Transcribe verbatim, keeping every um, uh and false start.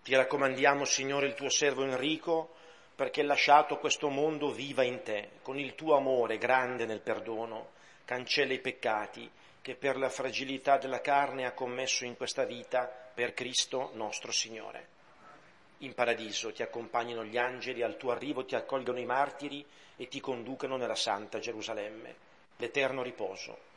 Ti raccomandiamo, Signore, il tuo servo Enrico, perché lasciato questo mondo viva in te, con il tuo amore grande nel perdono, cancella i peccati che per la fragilità della carne ha commesso in questa vita per Cristo nostro Signore. In paradiso ti accompagnino gli angeli, al tuo arrivo ti accolgano i martiri e ti conducano nella santa Gerusalemme, l'eterno riposo.